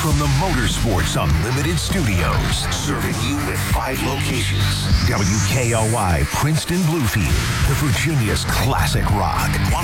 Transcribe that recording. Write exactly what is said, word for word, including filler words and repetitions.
from the Motorsports Unlimited Studios, serving you with five locations. W K O I, Princeton Bluefield, the Virginia's classic rock.